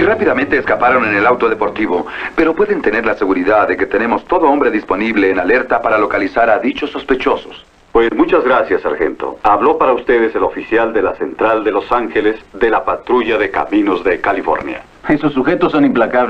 rápidamente escaparon en el auto deportivo. Pero pueden tener la seguridad de que tenemos todo hombre disponible en alerta para localizar a dichos sospechosos. Pues muchas gracias, sargento. Habló para ustedes el oficial de la Central de Los Ángeles de la Patrulla de Caminos de California. Esos sujetos son implacables.